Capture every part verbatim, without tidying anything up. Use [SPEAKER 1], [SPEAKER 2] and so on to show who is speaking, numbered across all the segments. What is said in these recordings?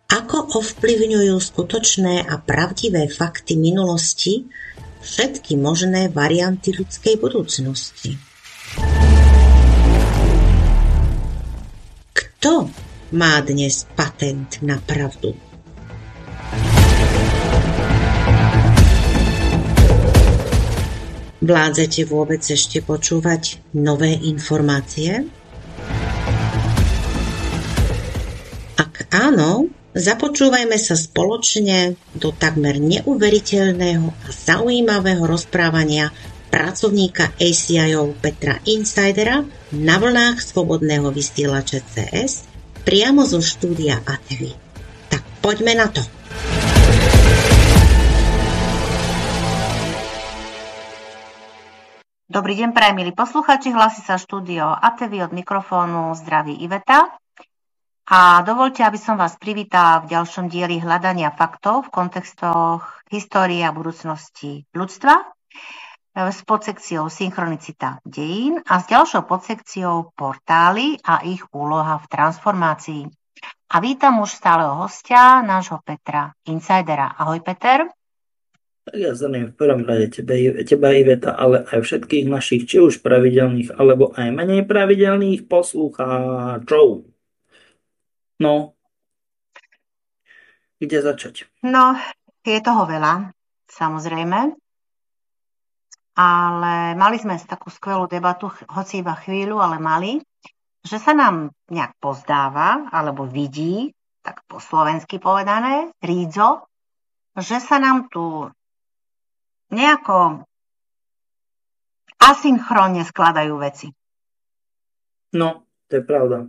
[SPEAKER 1] Ako ovplyvňujú skutočné a pravdivé fakty minulosti všetky možné varianty ľudskej budúcnosti? Kto má dnes patent na pravdu? Vládzete vôbec ešte počúvať nové informácie? Ak áno, započúvajme sa spoločne do takmer neuveriteľného a zaujímavého rozprávania pracovníka á cé í ó Petra Insidera na vlnách Slobodného vysielača cé es priamo zo štúdia á té vé. Tak poďme na to.
[SPEAKER 2] Dobrý deň, prajem, milí posluchači, hlási sa štúdio á té vé, od mikrofónu zdraví Iveta. A dovoľte, aby som vás privítala v ďalšom dieli hľadania faktov v kontextoch histórie a budúcnosti ľudstva s podsekciou Synchronicita dejín a s ďalšou podsekciou Portály a ich úloha v transformácii. A vítam už stáleho hostia, nášho Petra Insidera. Ahoj, Peter.
[SPEAKER 3] Tak ja zdravím v prvom rade teba, teba Iveta, ale aj všetkých našich, či už pravidelných, alebo aj menej pravidelných poslucháčov. No, kde začať?
[SPEAKER 2] No, je toho veľa, samozrejme. Ale mali sme takú skvelú debatu, hoci iba chvíľu, ale mali, že sa nám nejak pozdáva, alebo vidí, tak po slovensky povedané, rídzo, že sa nám tu nejako asynchronne skladajú veci.
[SPEAKER 3] No, to je pravda.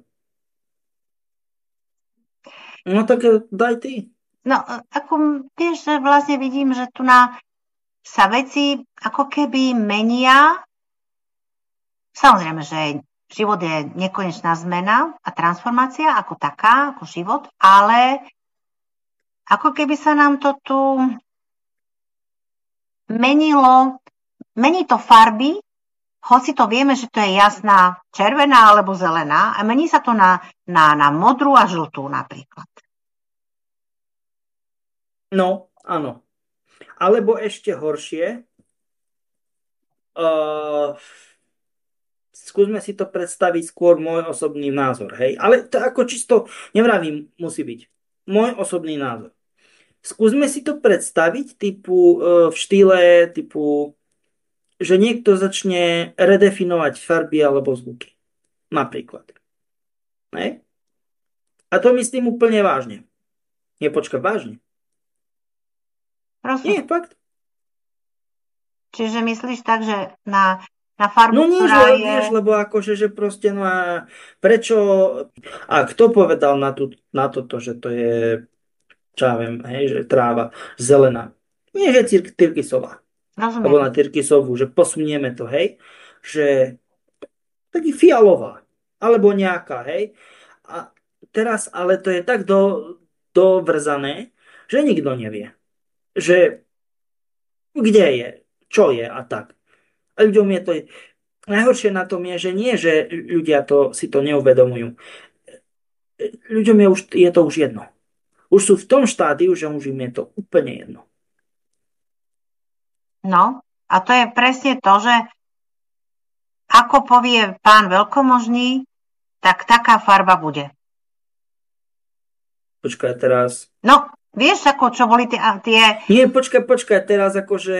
[SPEAKER 3] No tak daj ty.
[SPEAKER 2] No, ako vieš, že vlastne vidím, že tu na sa veci ako keby menia. Samozrejme, že život je nekonečná zmena a transformácia ako taká, ako život, ale ako keby sa nám to tu menilo, mení to farby, hoci to vieme, že to je jasná červená alebo zelená, a mení sa to na, na, na modrú a žltú napríklad.
[SPEAKER 3] No, áno. Alebo ešte horšie, uh, skúsme si to predstaviť skôr môj osobný názor, hej? Ale to ako čisto, nevravím, musí byť môj osobný názor. Skúsme si to predstaviť typu, uh, v štýle typu, že niekto začne redefinovať farby alebo zvuky. Napríklad. Hej? A to myslím úplne vážne. Nie, počka, vážne.
[SPEAKER 2] Prosím.
[SPEAKER 3] Nie, fakt.
[SPEAKER 2] Čiže myslíš tak, že na, na farbu,
[SPEAKER 3] no nie,
[SPEAKER 2] ktorá
[SPEAKER 3] že,
[SPEAKER 2] je...
[SPEAKER 3] vieš, lebo akože, že proste, no a prečo... A kto povedal na, tú, na toto, že to je, čo ja viem, hej, že tráva zelená? Nie, že tyr, tyrkysová.
[SPEAKER 2] Rozumiem.
[SPEAKER 3] Alebo na tyrkysovú, že posunieme to, hej, že taký fialová, alebo nejaká, hej. A teraz, ale to je tak do, dovrzané, že nikto nevie, že kde je, čo je a tak. A ľuďom je to, najhoršie na tom je, že nie, že ľudia to, si to neuvedomujú. Ľuďom je, už, je to už jedno. Už sú v tom štádiu, že už im je to úplne jedno.
[SPEAKER 2] No, a to je presne to, že ako povie pán veľkomožný, tak taká farba bude.
[SPEAKER 3] Počkaj teraz.
[SPEAKER 2] No, vieš, ako čo boli tie... tie...
[SPEAKER 3] Nie, počkaj, počkaj, teraz akože...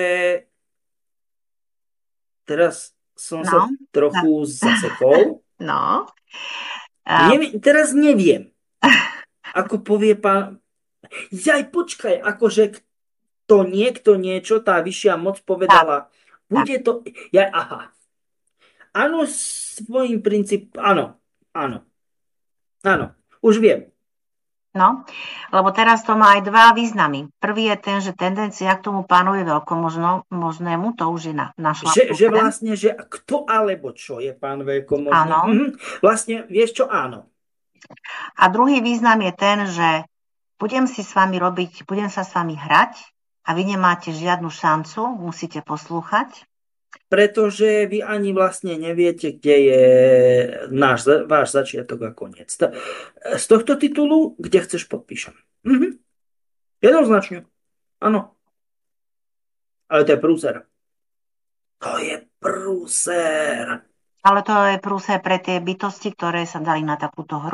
[SPEAKER 3] Teraz som no, sa trochu no. zasekol.
[SPEAKER 2] No.
[SPEAKER 3] Um... Neviem, teraz neviem. Ako povie pán... Jaj, počkaj, akože to niekto niečo, tá vyššia moc povedala. Tak. Bude tak. to... Ja, aha. Áno, svojím princíp... Áno, áno. Áno, už viem.
[SPEAKER 2] No, lebo teraz to má aj dva významy. Prvý je ten, že tendencia k tomu pánovi veľkomožnému, to už je na, našla.
[SPEAKER 3] Že, že vlastne, že kto alebo čo je pán veľkomožný.
[SPEAKER 2] Áno.
[SPEAKER 3] Mhm. Vlastne, vieš čo, áno.
[SPEAKER 2] A druhý význam je ten, že budem si s vami robiť, budem sa s vami hrať a vy nemáte žiadnu šancu, musíte poslúchať.
[SPEAKER 3] Pretože vy ani vlastne neviete, kde je náš, váš začiatok a koniec. Z tohto titulu, kde chceš, podpíšem. Mhm. Jednoznačne. Áno. Ale to je prúser. To je prúser.
[SPEAKER 2] Ale to je prúse pre tie bytosti, ktoré sa dali na takúto hru?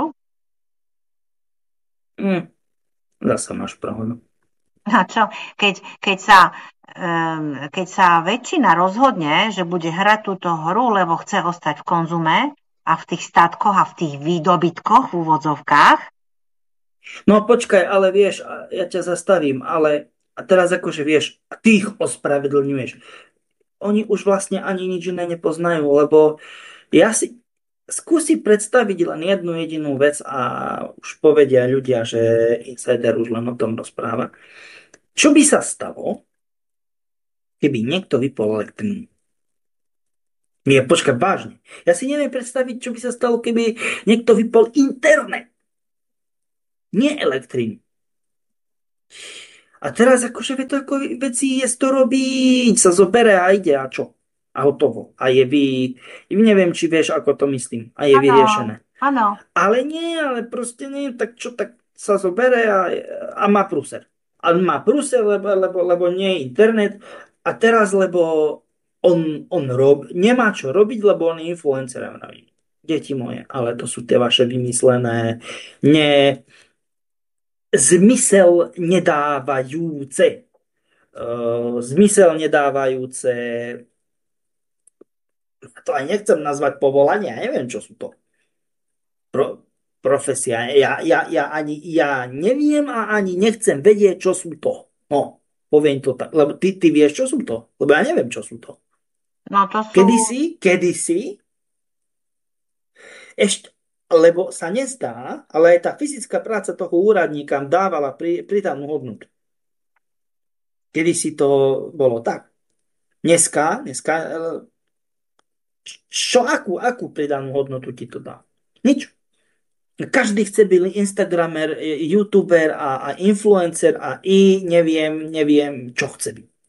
[SPEAKER 3] Mm. Zasa máš pravdu.
[SPEAKER 2] A čo? Keď, keď, sa, um, keď sa väčšina rozhodne, že bude hrať túto hru, lebo chce ostať v konzume a v tých statkoch a v tých výdobytkoch v úvodzovkách.
[SPEAKER 3] No počkaj, ale vieš, ja ťa zastavím, ale a teraz akože vieš, a ty ich ospravedlňuješ. Oni už vlastne ani nič iné nepoznajú, lebo ja si skúsi predstaviť len jednu jedinú vec a už povedia ľudia, že insider už len o tom rozpráva. Čo by sa stalo, keby niekto vypol elektrínu? Nie, počkaj, vážne. Ja si neviem predstaviť, čo by sa stalo, keby niekto vypol internet. Nie elektrínu. A teraz akože vie to ako veci je to robiť, sa zobere a ide a čo? A hotovo. A je vy... Neviem, či vieš, ako to myslím. A je
[SPEAKER 2] Áno,
[SPEAKER 3] vyriešené.
[SPEAKER 2] áno.
[SPEAKER 3] Ale nie, ale proste nie, tak čo, tak sa zobere a, a má prúser. A má prúser, lebo, lebo, lebo nie je internet a teraz, lebo on, on rob, nemá čo robiť, lebo on je influencer, ja vravím. Deti moje, ale to sú tie vaše vymyslené, ne, zmysel nedávajúce, uh, zmysel nedávajúce, to aj nechcem nazvať povolania, ja neviem, čo sú to. Pro, profesia. Ja, ja, ja ani ja neviem a ani nechcem vedieť, čo sú to. No, poviem to tak, lebo ty, ty vieš, čo sú to. Lebo ja neviem, čo sú to.
[SPEAKER 2] No to sú...
[SPEAKER 3] Kedysi, kedysi, ešte, lebo sa nezdá, ale aj tá fyzická práca toho úradníka dávala pri, pridanú hodnotu. Kedysi to bolo tak. Dneska, dneska, eh, čo, akú, akú pridanú hodnotu ti to dá? Nič. Každý chce byť Instagramer, YouTuber a, a influencer a i neviem, neviem, čo chce byť.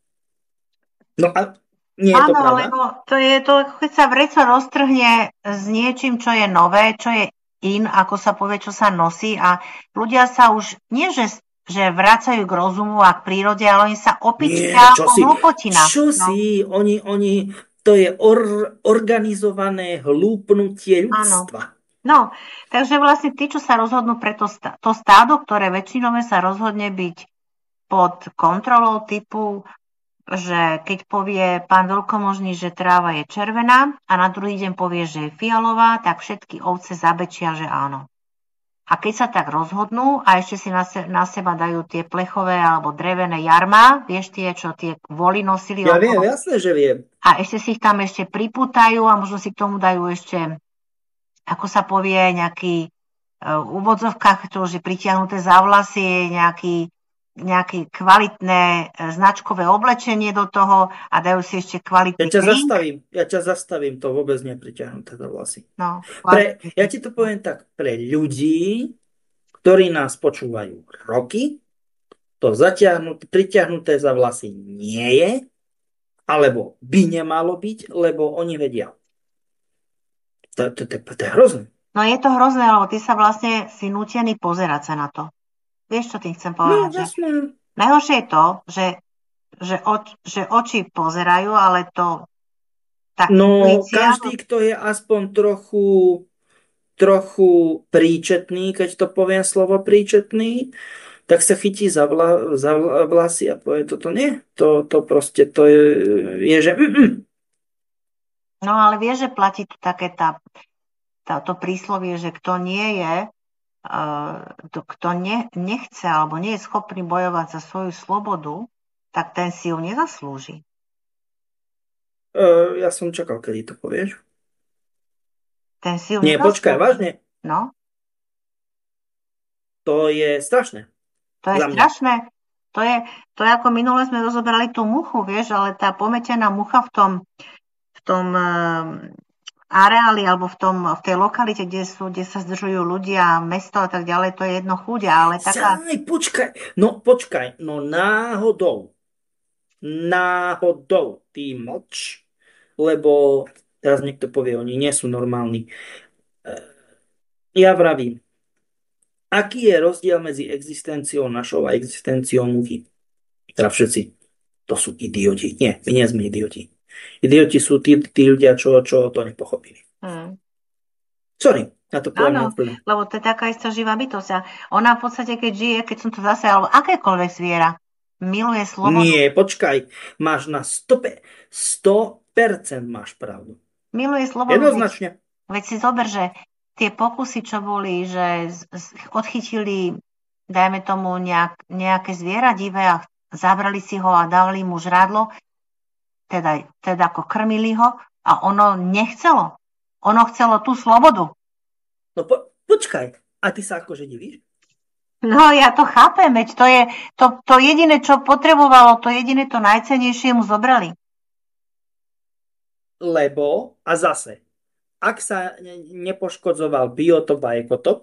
[SPEAKER 3] No a nie je to
[SPEAKER 2] Áno,
[SPEAKER 3] pravda?
[SPEAKER 2] lebo to je to, keď sa vreco roztrhne s niečím, čo je nové, čo je in, ako sa povie, čo sa nosí a ľudia sa už, nie že, že vracajú k rozumu a k prírode, ale oni sa
[SPEAKER 3] Nie,
[SPEAKER 2] opičia
[SPEAKER 3] čo
[SPEAKER 2] po
[SPEAKER 3] si,
[SPEAKER 2] hlupotinách.
[SPEAKER 3] čo
[SPEAKER 2] No,
[SPEAKER 3] si, oni, oni, to je or, organizované hlúpnutie
[SPEAKER 2] áno.
[SPEAKER 3] ľudstva.
[SPEAKER 2] No, takže vlastne tí, čo sa rozhodnú pre to, stá- to stádo, ktoré väčšinové sa rozhodne byť pod kontrolou typu, že keď povie pán veľkomožný, že tráva je červená a na druhý deň povie, že je fialová, tak všetky ovce zabečia, že áno. A keď sa tak rozhodnú a ešte si na, se, na seba dajú tie plechové alebo drevené jarma, vieš tie, čo tie voly nosili
[SPEAKER 3] Ja viem,
[SPEAKER 2] okolo,
[SPEAKER 3] jasné, že viem.
[SPEAKER 2] a ešte si ich tam ešte pripútajú a možno si k tomu dajú ešte, ako sa povie, nejaký uh, v úvodzovkách, to už je pritiahnuté za vlasy, nejaký nejaké kvalitné e, značkové oblečenie do toho a dajú si ešte
[SPEAKER 3] Ja
[SPEAKER 2] kvalitný
[SPEAKER 3] ťa
[SPEAKER 2] drink.
[SPEAKER 3] zastavím, ja ťa zastavím, to vôbec nepriťahnuté do vlasy.
[SPEAKER 2] No,
[SPEAKER 3] Pre, ja ti to poviem tak, pre ľudí, ktorí nás počúvajú roky, to zatiahnuté, priťahnuté za vlasy nie je, alebo by nemalo byť, lebo oni vedia. To, to, to, to je hrozné.
[SPEAKER 2] No je to hrozné, lebo ty sa vlastne si nútený pozerať sa na to. Vieš, čo tým chcem
[SPEAKER 3] No,
[SPEAKER 2] povedať? Že
[SPEAKER 3] jasné.
[SPEAKER 2] najhoršie je to, že, že, oč, že oči pozerajú, ale to tá
[SPEAKER 3] No,
[SPEAKER 2] intuícia,
[SPEAKER 3] každý, kto je aspoň trochu, trochu príčetný, keď to poviem slovo príčetný, tak sa chytí za, vla, za vlasy a povie, toto nie, to, to proste, to je, je že... Mm, mm.
[SPEAKER 2] no ale vieš, že platí tu také tá, tá, to príslovie, že kto nie je, uh, to, kto ne, nechce alebo nie je schopný bojovať za svoju slobodu, tak ten si ju nezaslúži.
[SPEAKER 3] Uh, ja som čakal, kedy to povieš.
[SPEAKER 2] Ten si ju
[SPEAKER 3] Nie, počkaj,
[SPEAKER 2] nezaslúži.
[SPEAKER 3] vážne,
[SPEAKER 2] No,
[SPEAKER 3] to je strašné.
[SPEAKER 2] to je
[SPEAKER 3] Za mňa.
[SPEAKER 2] strašné. To je, to je ako minule sme rozoberali tú muchu, vieš, ale tá pometená mucha v tom, v tom um, areáli alebo v, tom, v tej lokalite, kde, sú, kde sa zdržujú ľudia, mesto a tak ďalej, to je jedno chúďa, ale taká...
[SPEAKER 3] Jaj, počkaj, no počkaj, no náhodou, náhodou, ty mlč, lebo teraz niekto povie, oni nie sú normálni. Ja vravím, Aký je rozdiel medzi existenciou našou a existenciou muchy? Teda všetci, to sú idioti. Nie, my nie sme idioti. Idioti sú tí, tí ľudia, čo, čo to nepochopili.
[SPEAKER 2] Hmm.
[SPEAKER 3] Sorry, ja to poviem
[SPEAKER 2] Áno,
[SPEAKER 3] úplne.
[SPEAKER 2] lebo to je taká istá živá bytosť. A ona v podstate, keď žije, keď som to zase, alebo akékoľvek zviera, miluje slobodu.
[SPEAKER 3] Nie, počkaj, máš na sto percent máš pravdu.
[SPEAKER 2] Miluje slobodu.
[SPEAKER 3] Jednoznačne.
[SPEAKER 2] Veď, veď si zober, že tie pokusy, čo boli, že z, z, odchytili, dajme tomu, nejak, nejaké zviera divé a zabrali si ho a dali mu žrádlo, teda, teda ako krmili ho a ono nechcelo. Ono chcelo tú slobodu.
[SPEAKER 3] No po, počkaj, a ty sa akože divíš?
[SPEAKER 2] No ja to chápem, veď to je to, to jediné, čo potrebovalo, to jediné, to najcennejšie mu zobrali.
[SPEAKER 3] Lebo, a zase, ak sa nepoškodzoval biotop a ekotop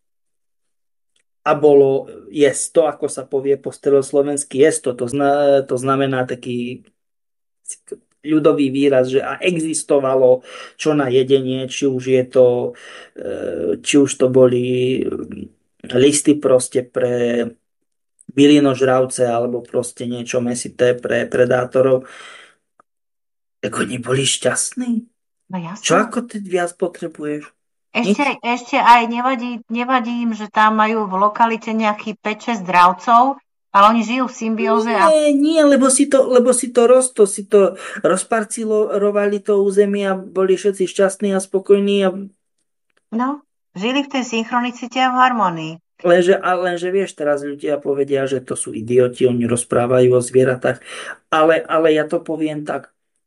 [SPEAKER 3] a bolo jesto, ako sa povie po staroslovensky jesto, to, zna, to znamená taký ľudový výraz, že a existovalo čo na jedenie, či už je to, či už to boli listy proste pre bylinožravce alebo proste niečo mesité pre predátorov, tak oni boli šťastní.
[SPEAKER 2] No jasne.
[SPEAKER 3] Čo ako ty viac potrebuješ?
[SPEAKER 2] Ešte, ešte aj nevadí, nevadí im, že tam majú v lokalite nejaký päť šesť dravcov, ale oni žijú v symbióze.
[SPEAKER 3] Nie, a... nie, lebo si to, lebo si to rosto, si to rozparcilovali to územie a boli všetci šťastní a spokojní. A...
[SPEAKER 2] No, žili v tej synchronicite a v harmonii.
[SPEAKER 3] Lenže, a lenže vieš, teraz ľudia povedia, že to sú idioti, oni rozprávajú o zvieratách, ale, ale ja to poviem tak.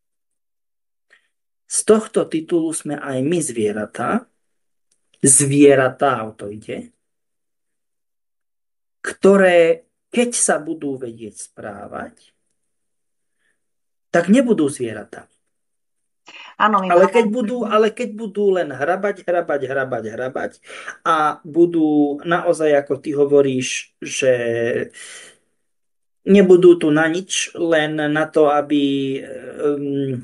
[SPEAKER 3] Z tohto titulu sme aj my zvieratá, zvieratá, o to ide, ktoré, keď sa budú vedieť správať, tak nebudú zvieratá.
[SPEAKER 2] Áno,
[SPEAKER 3] ale, keď budú, ale keď budú len hrabať, hrabať, hrabať, hrabať a budú naozaj, ako ty hovoríš, že nebudú tu na nič, len na to, aby um,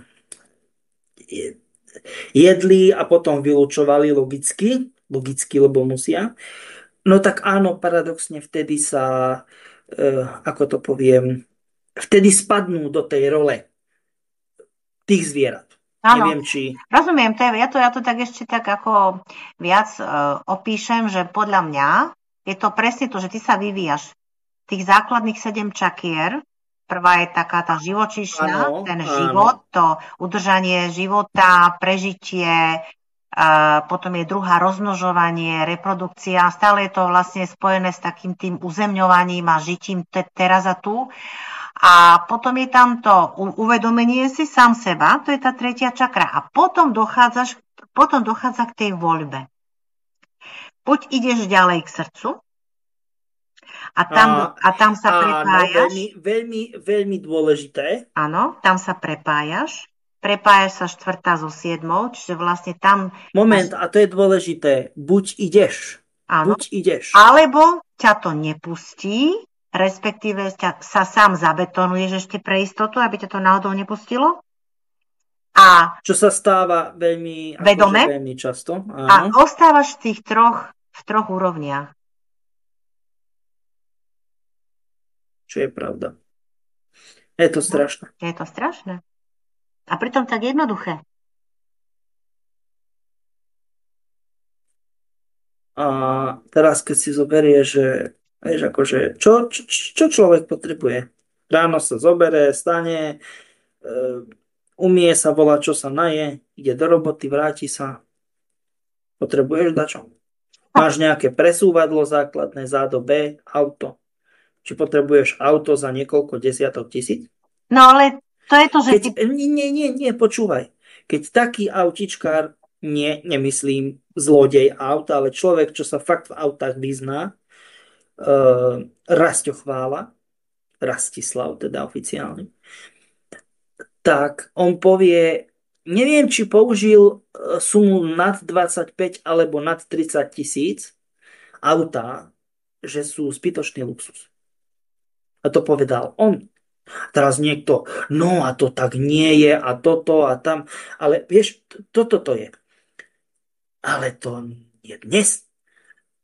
[SPEAKER 3] jedli a potom vylúčovali logicky, logicky, lebo musia, no tak áno, paradoxne vtedy sa, uh, ako to poviem, vtedy spadnú do tej role tých zvierat.
[SPEAKER 2] Áno,
[SPEAKER 3] neviem, či...
[SPEAKER 2] rozumiem, to je, ja, to, ja to tak ešte tak ako viac uh, opíšem, že podľa mňa je to presne to, že ty sa vyvíjaš tých základných sedem čakier. Prvá je taká tá živočíšna, áno, ten áno. život, to udržanie života, prežitie, uh, potom je druhá rozmnožovanie, reprodukcia, stále je to vlastne spojené s takým tým uzemňovaním a žitím te, teraz a tu. A potom je tam to uvedomenie si sám seba, to je tá tretia čakra. A potom, dochádzaš, potom dochádza k tej voľbe. Buď ideš ďalej k srdcu a tam, a, a tam sa áno, prepájaš.
[SPEAKER 3] Veľmi, veľmi, veľmi dôležité.
[SPEAKER 2] Áno, tam sa prepájaš. Prepájaš sa štvrtá so siedmou, čiže vlastne tam...
[SPEAKER 3] Moment, a to je dôležité. Buď ideš.
[SPEAKER 2] Áno.
[SPEAKER 3] Buď ideš.
[SPEAKER 2] Alebo ťa to nepustí, respektíve sa sám zabetonuješ ešte pre istotu, aby ťa to náhodou nepustilo. A
[SPEAKER 3] čo sa stáva veľmi,
[SPEAKER 2] vedome,
[SPEAKER 3] akože veľmi často. Áno.
[SPEAKER 2] A ostávaš v tých troch, v troch úrovniach.
[SPEAKER 3] Čo je pravda. Je to strašné.
[SPEAKER 2] Je to strašné. A pritom tak jednoduché.
[SPEAKER 3] A teraz, keď si zoberie, že vieš, akože, čo, čo, čo človek potrebuje? Ráno sa zoberie, stane, umie sa, volá, čo sa naje, ide do roboty, vráti sa. Potrebuješ dačo? Máš nejaké presúvadlo základné, zádo B, auto. Či potrebuješ auto za niekoľko desiatok tisíc?
[SPEAKER 2] No ale to je to, že...
[SPEAKER 3] Keď, nie, nie, nie, nie, počúvaj. Keď taký autičkár, nie, nemyslím zlodej auta, ale človek, čo sa fakt v autách vyzná, Uh, Rasťo Chvála, Rastislav teda oficiálne, tak on povie, neviem, či použil sumu nad dvadsaťpäť alebo nad tridsať tisíc autá, že sú zbytočný luxus. A to povedal on. Teraz niekto, no a to tak nie je a toto a tam, ale vieš, toto to je. Ale to je dnes.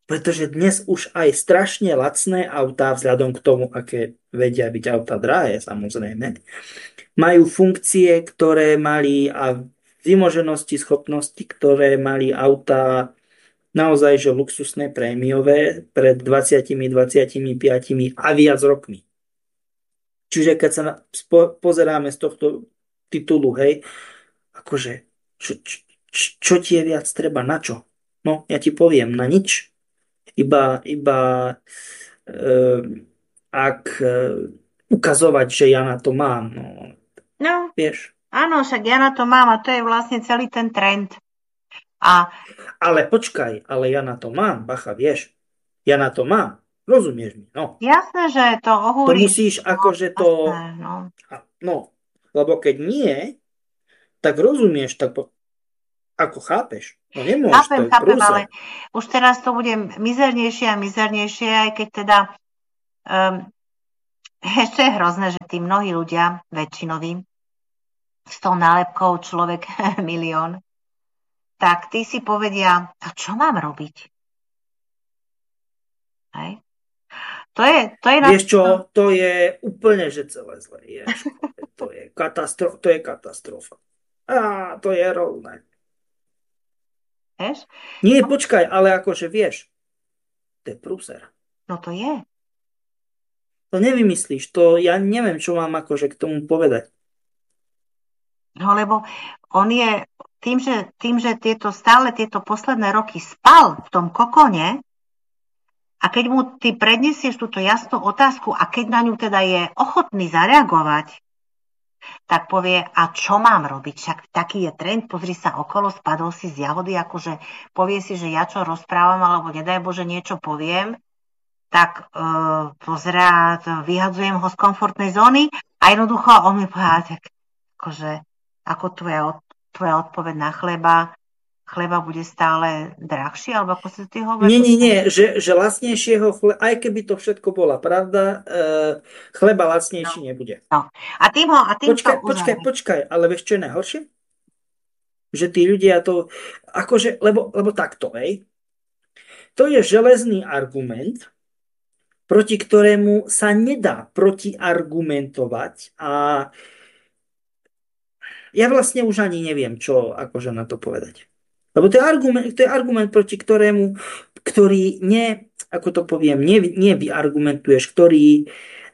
[SPEAKER 3] Pretože dnes už aj strašne lacné autá, vzhľadom k tomu, aké vedia byť auta drahé, samozrejme, majú funkcie, ktoré mali a vymoženosti, schopnosti, ktoré mali auta naozaj, že luxusné prémiové pred dvadsiatimi, dvadsaťpäť a viac rokmi. Čiže keď sa na, spo, pozeráme z tohto titulu, hej, akože, čo, čo, čo ti je viac treba, na čo? No, ja ti poviem, na nič. Iba, iba e, ak e, ukazovať, že ja na to mám, no,
[SPEAKER 2] No,
[SPEAKER 3] vieš.
[SPEAKER 2] áno, však ja na to mám a to je vlastne celý ten trend. A
[SPEAKER 3] Ale počkaj, ale ja na to mám, bacha, vieš. Ja na to mám, rozumieš mi, no.
[SPEAKER 2] jasné, že to
[SPEAKER 3] To
[SPEAKER 2] ohúri.
[SPEAKER 3] musíš akože to...
[SPEAKER 2] Jasné, no.
[SPEAKER 3] No, lebo keď nie, tak rozumieš, tak po- ako chápeš. No nemôžeš, to
[SPEAKER 2] Chápem,
[SPEAKER 3] je
[SPEAKER 2] chápem,
[SPEAKER 3] prúser.
[SPEAKER 2] ale už teraz to bude mizernejšie a mizernejšie, aj keď teda um, ešte je hrozné, že tí mnohí ľudia, väčšinoví, s tou nálepkou človek milión, tak tí si povedia, a čo mám robiť? Hej? To je, to je na...
[SPEAKER 3] Vieš čo, to je úplne, že celé zlé. Ježko, to je katastrofa. To je katastrofa. Á, to je rovné.
[SPEAKER 2] Vieš?
[SPEAKER 3] Nie, počkaj, ale akože vieš, to je prúser.
[SPEAKER 2] No to je.
[SPEAKER 3] To nevymyslíš, to ja neviem, čo mám akože k tomu povedať.
[SPEAKER 2] No lebo on je tým, že, tým, že tieto, stále tieto posledné roky spal v tom kokone a keď mu ty prednesieš túto jasnú otázku a keď na ňu teda je ochotný zareagovať, tak povie, a čo mám robiť? Však taký je trend, pozri sa okolo, spadol si z jahody, akože povie si, že ja čo rozprávam, alebo nedaj Bože niečo poviem, tak e, pozerá, vyhadzujem ho z komfortnej zóny a jednoducho on mi povie, tak akože, ako tvoja, tvoja odpoveď na chleba, chleba bude stále drahší, alebo ako si ty hovoríš?
[SPEAKER 3] Nie, nie, nie, že, že lacnejšieho chleba, aj keby to všetko bola pravda, e, chleba lacnejší no. nebude.
[SPEAKER 2] No. A tým ho, a tým
[SPEAKER 3] počkaj, počkaj, počkaj, ale vieš, čo je najhoršie? Že tí ľudia to, akože, lebo, lebo takto, hej, to je železný argument, proti ktorému sa nedá protiargumentovať a ja vlastne už ani neviem, čo akože na to povedať. Lebo to je argument, to je argument proti ktorému, ktorý ne, ako to poviem, ne, nevyargumentuješ, ktorý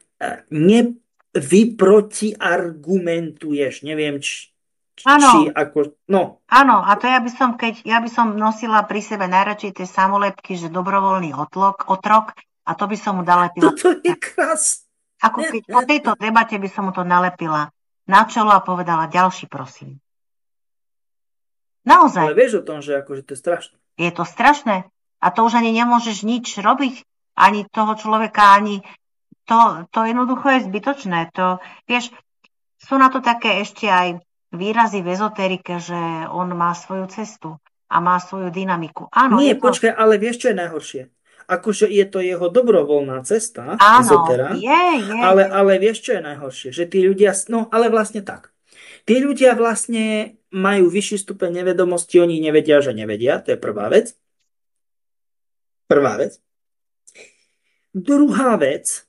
[SPEAKER 3] nevyprotiargumentuješ. Neviem, či, či ako, no.
[SPEAKER 2] Áno, a to ja by som, keď ja by som nosila pri sebe najradšej tie samolepky, že dobrovoľný otlok, otrok, a to by som mu nalepila.
[SPEAKER 3] Toto je krásne.
[SPEAKER 2] Ako keď po tejto debate by som mu to nalepila na čelo a povedala ďalší, prosím. Naozaj.
[SPEAKER 3] Ale vieš o tom, že akože to je strašné.
[SPEAKER 2] Je to strašné. A to už ani nemôžeš nič robiť. Ani toho človeka, ani to, to jednoducho je zbytočné. To, vieš, sú na to také ešte aj výrazy v ezoterike, že on má svoju cestu a má svoju dynamiku. Áno,
[SPEAKER 3] Nie,
[SPEAKER 2] to...
[SPEAKER 3] počkaj, ale vieš, čo je najhoršie? Akože je to jeho dobrovoľná cesta,
[SPEAKER 2] áno,
[SPEAKER 3] ezotera,
[SPEAKER 2] je, je.
[SPEAKER 3] Ale, ale vieš, čo je najhoršie? Že tí ľudia, no ale vlastne tak. Tí ľudia vlastne majú vyšší stupeň nevedomosti, oni nevedia, že nevedia, to je prvá vec. Prvá vec. Druhá vec,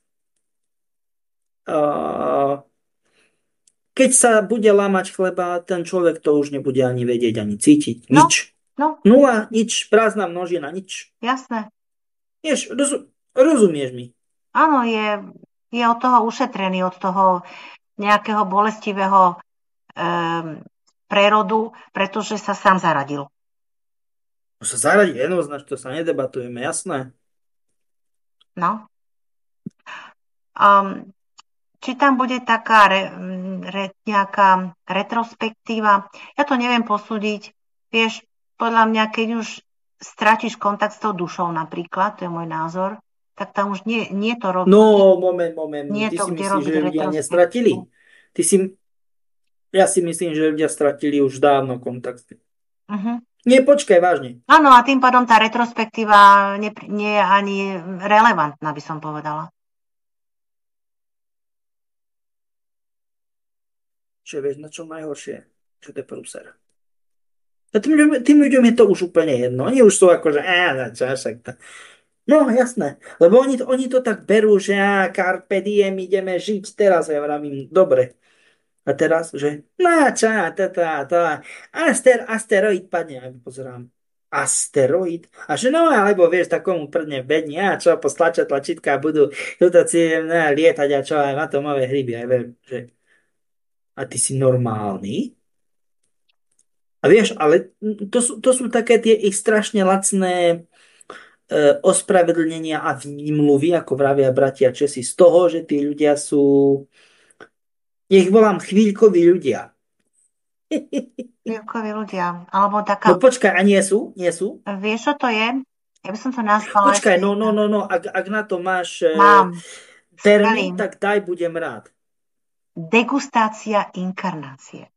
[SPEAKER 3] uh, keď sa bude lámať chleba, ten človek to už nebude ani vedieť, ani cítiť. Nič.
[SPEAKER 2] No, no.
[SPEAKER 3] Nula, nič, prázdna množina, nič.
[SPEAKER 2] Jasné.
[SPEAKER 3] Vieš, roz, rozumieš mi?
[SPEAKER 2] Áno, je, je od toho ušetrený, od toho nejakého bolestivého um, prerodu, pretože sa sám zaradil.
[SPEAKER 3] To sa zaradí jednoznačne, to sa nedebatujeme, jasné.
[SPEAKER 2] No. Um, či tam bude taká re, re, nejaká retrospektíva, ja to neviem posúdiť. Vieš, podľa mňa, keď už stratíš kontakt s tou dušou napríklad, to je môj názor, tak tam už nie, nie to robí.
[SPEAKER 3] No, moment, moment.
[SPEAKER 2] Nie
[SPEAKER 3] Ty
[SPEAKER 2] to,
[SPEAKER 3] si
[SPEAKER 2] kde
[SPEAKER 3] myslíš, že ľudia
[SPEAKER 2] retrospektívu.
[SPEAKER 3] nestratili? Ty si... Ja si myslím, že ľudia stratili už dávno kontakt.
[SPEAKER 2] Uh-huh.
[SPEAKER 3] Nie, počkaj, vážne.
[SPEAKER 2] Áno, a tým pádom tá retrospektíva nie, nie je ani relevantná, by som povedala.
[SPEAKER 3] Čo vieš, na čo najhoršie? Že to je prúser. A tým, tým ľuďom je to už úplne jedno. Oni už sú ako, že eh, čo, však to, No, jasné. Lebo oni, to- oni to tak berú, že á, carpe diem, ideme žiť teraz. Ja vravím, dobre. A teraz, že no čo, tá, tá, tá, aster, asteroid padne. A pozerám, asteroid? A že no, alebo vieš, takomu prdne v bedni, a čo, postlačia tlačítka a budú tuto si no, lietať a čo, aj atomové hryby. A ja viem, že a ty si normálny? A vieš, ale to sú, to sú také tie ich strašne lacné e, ospravedlnenia a výmluvy, ako vravia bratia Česi, z toho, že tí ľudia sú, ja ich volám chvíľkoví ľudia.
[SPEAKER 2] Chvíľkoví ľudia. Alebo
[SPEAKER 3] No
[SPEAKER 2] taká,
[SPEAKER 3] počkaj, a nie sú? Nie sú?
[SPEAKER 2] vieš, čo to je? Ja by som to nazvala
[SPEAKER 3] Počkaj,
[SPEAKER 2] ešte
[SPEAKER 3] no, no,
[SPEAKER 2] inak.
[SPEAKER 3] no, no, ak, ak na to máš e,
[SPEAKER 2] Mám
[SPEAKER 3] termín,
[SPEAKER 2] skvelý.
[SPEAKER 3] tak daj, budem rád.
[SPEAKER 2] Degustácia inkarnácie.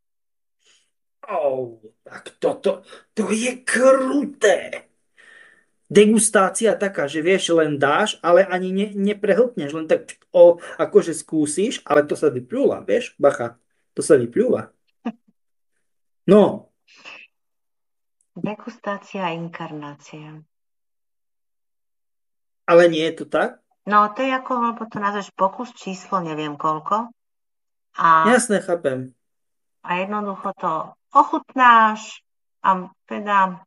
[SPEAKER 3] Oh, tak toto, to je kruté. Degustácia taká, že vieš, len dáš, ale ani ne, neprehltneš, len tak o, akože skúsiš, ale to sa vyplúva, vieš, bacha, to sa vyplúva. No,
[SPEAKER 2] Degustácia inkarnácie.
[SPEAKER 3] ale nie je to tak?
[SPEAKER 2] No, to je ako, lebo to nazveš pokus číslo neviem koľko. A,
[SPEAKER 3] Jasné, chápem.
[SPEAKER 2] a jednoducho to ochutnáš a teda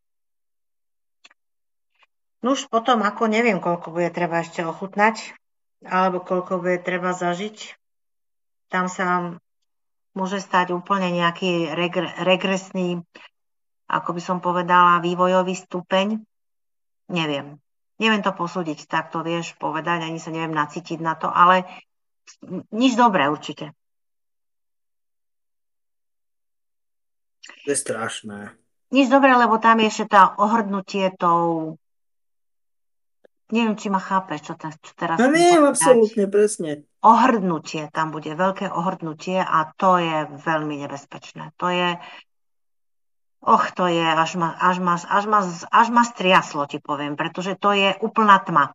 [SPEAKER 2] no už potom, ako neviem, koľko bude treba ešte ochutnať, alebo koľko bude treba zažiť, tam sa môže stať úplne nejaký regre, regresný, ako by som povedala, vývojový stupeň. Neviem. Neviem to posúdiť, tak to vieš povedať, ani sa neviem nacítiť na to, ale nič dobré určite.
[SPEAKER 3] To je strašné.
[SPEAKER 2] Nič dobré, lebo tam je ešte tá ohrdnutie tou... Neviem, či ma chápeš, čo, te, čo teraz
[SPEAKER 3] No
[SPEAKER 2] chcem
[SPEAKER 3] nie,
[SPEAKER 2] povedať.
[SPEAKER 3] absolútne, presne.
[SPEAKER 2] Ohrdnutie tam bude, veľké ohrdnutie a to je veľmi nebezpečné. To je, och, to je, až ma, až ma, až ma, až ma striaslo, ti poviem, pretože to je úplná tma.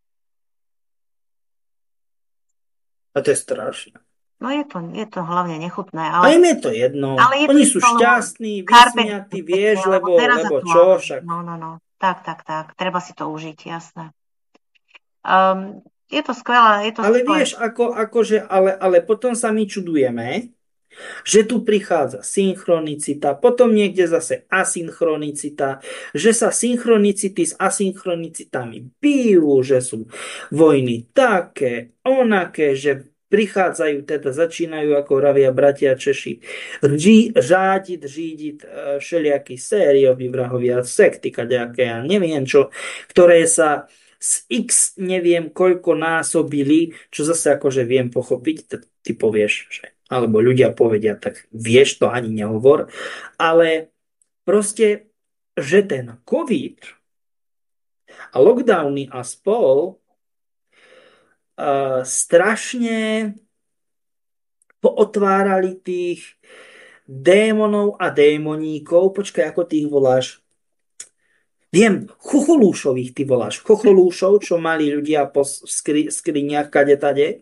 [SPEAKER 3] A to je strašné.
[SPEAKER 2] No je to, je to hlavne nechutné,
[SPEAKER 3] A
[SPEAKER 2] ale,
[SPEAKER 3] im je to jedno.
[SPEAKER 2] ale je to
[SPEAKER 3] Oni sú
[SPEAKER 2] jedno, lebo
[SPEAKER 3] šťastní,
[SPEAKER 2] carpe
[SPEAKER 3] vysmiatí,
[SPEAKER 2] diem,
[SPEAKER 3] vieš,
[SPEAKER 2] pekne,
[SPEAKER 3] lebo,
[SPEAKER 2] teraz
[SPEAKER 3] lebo čo
[SPEAKER 2] aktuálne.
[SPEAKER 3] však.
[SPEAKER 2] No, no, no. Tak, tak, tak. Treba si to užiť, jasné. Um, je to skvelé, je to
[SPEAKER 3] Ale
[SPEAKER 2] skvelé.
[SPEAKER 3] vieš, ako, akože, ale, ale potom sa my čudujeme, že tu prichádza synchronicita, potom niekde zase asynchronicita, že sa synchronicity s asynchronicitami bijú, že sú vojny také, onaké, že prichádzajú, teda začínajú, ako vravia bratia Češi, rží, řádiť, řídiť e, všelijakí sérioví vrahovia, sekty, kadejaké, ja neviem čo, ktoré sa z X neviem koľko násobili, čo zase akože viem pochopiť, ty povieš, že alebo ľudia povedia, tak vieš to ani nehovor, ale proste, že ten COVID a lockdowny a spol uh, strašne pootvárali tých démonov a démoníkov, počkaj, ako ty ich voláš? Viem, chocholúšových ty voláš. Chocholúšov, čo mali ľudia po skri, skriniach kade tade,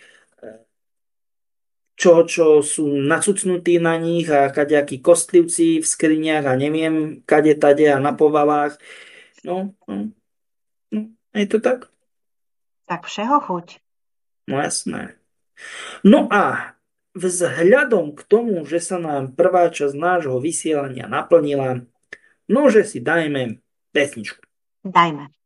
[SPEAKER 3] čo, čo sú nacucnutí na nich a kadejakí kostlivci v skriniach a neviem, kade tade a na povalách. No, no, no, je to tak?
[SPEAKER 2] Tak všeho chuť.
[SPEAKER 3] No jasné. No a vzhľadom k tomu, že sa nám prvá časť nášho vysielania naplnila, no že si dajme pesničku.
[SPEAKER 2] Dajme.